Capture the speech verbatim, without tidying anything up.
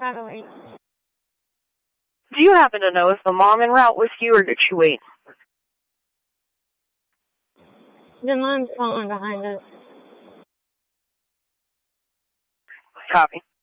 gotta wait. Do you happen to know if the mom en route with you, or did she wait? The mom's following behind us. Copy.